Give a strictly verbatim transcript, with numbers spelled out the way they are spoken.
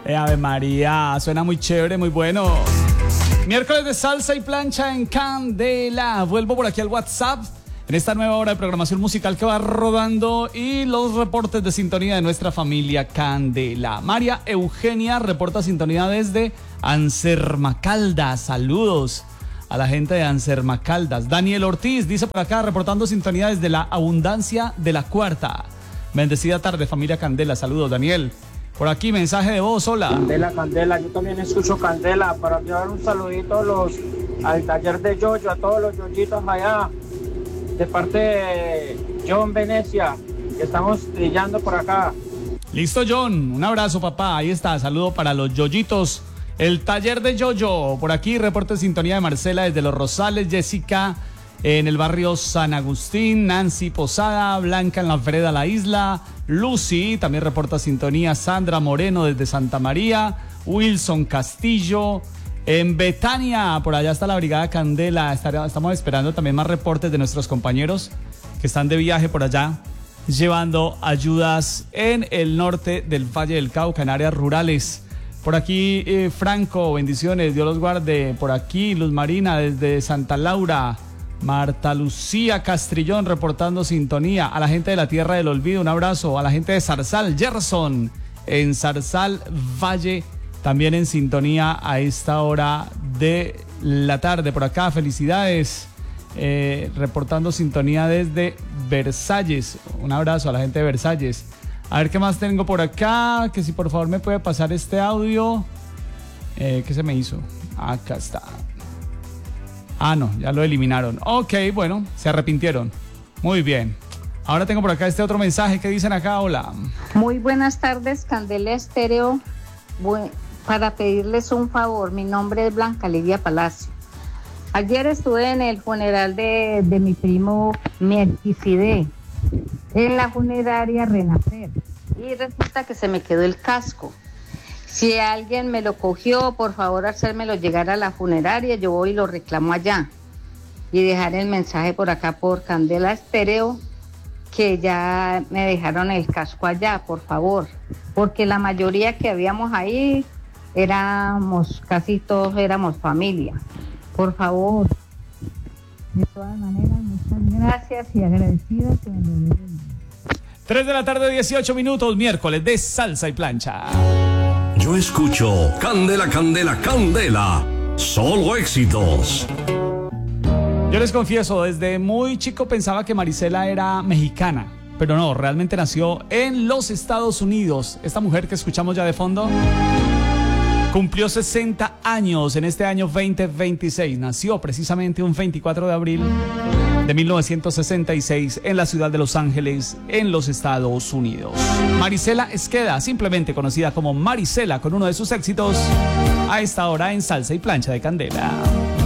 Eh, Ave María, suena muy chévere, muy bueno. Miércoles de salsa y plancha en Candela. Vuelvo por aquí al WhatsApp en esta nueva hora de programación musical que va rodando y los reportes de sintonía de nuestra familia Candela. María Eugenia reporta sintonía desde Ansermacaldas. Saludos a la gente de Ansermacaldas. Daniel Ortiz dice por acá, reportando sintonía desde la Abundancia de la Cuarta. Bendecida tarde, familia Candela. Saludos, Daniel. Por aquí, mensaje de voz, hola. Candela, Candela, yo también escucho Candela. Para enviar un saludito a los, al taller de Yoyo, a todos los yoyitos allá, de parte de John Venecia, que estamos trillando por acá. Listo, John, un abrazo, papá. Ahí está, saludo para los yoyitos. El taller de Yoyo, por aquí, reporte de sintonía de Marcela desde Los Rosales, Jessica en el barrio San Agustín, Nancy Posada, Blanca en la vereda La Isla, Lucy, también reporta sintonía, Sandra Moreno desde Santa María, Wilson Castillo, en Betania, por allá está la Brigada Candela. Estamos esperando también más reportes de nuestros compañeros que están de viaje por allá, llevando ayudas en el norte del Valle del Cauca, en áreas rurales. Por aquí, eh, Franco, bendiciones, Dios los guarde. Por aquí, Luz Marina desde Santa Laura. Marta Lucía Castrillón reportando sintonía. A la gente de la Tierra del Olvido, un abrazo. A la gente de Zarzal, Gerson, en Zarzal Valle, también en sintonía a esta hora de la tarde. Por acá, felicidades. Eh, reportando sintonía desde Versalles. Un abrazo a la gente de Versalles. A ver qué más tengo por acá. Que si por favor me puede pasar este audio. Eh, ¿Qué se me hizo? Acá está. Ah, no, ya lo eliminaron. Ok, bueno, se arrepintieron. Muy bien. Ahora tengo por acá este otro mensaje que dicen acá, hola. Muy buenas tardes, Candela Estéreo. Bu- para pedirles un favor, mi nombre es Blanca Lidia Palacio. Ayer estuve en el funeral de, de mi primo Melquisede, en la funeraria Renacer, y resulta que se me quedó el casco. Si alguien me lo cogió, por favor, hacérmelo llegar a la funeraria, yo voy y lo reclamo allá. Y dejar el mensaje por acá por Candela Estéreo, que ya me dejaron el casco allá, por favor. Porque la mayoría que habíamos ahí, éramos, casi todos éramos familia. Por favor. De todas maneras, muchas gracias y agradecidas que me lo den. tres de la tarde, dieciocho minutos, miércoles de salsa y plancha. Yo escucho Candela, Candela, Candela. Solo éxitos. Yo les confieso, desde muy chico pensaba que Marisela era mexicana, pero no, realmente nació en los Estados Unidos. Esta mujer que escuchamos ya de fondo cumplió sesenta años en este año veinte veintiséis. Nació precisamente un veinticuatro de abril de mil novecientos sesenta y seis en la ciudad de Los Ángeles, en los Estados Unidos. Marisela Esqueda, simplemente conocida como Marisela, con uno de sus éxitos a esta hora en Salsa y Plancha de Candela.